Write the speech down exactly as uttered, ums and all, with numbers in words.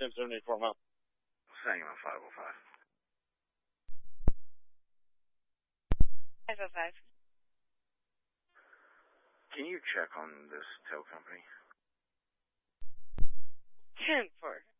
Tim seventy-four mile. Saginaw five oh five. five oh five. Can you check on this tow company? ten four.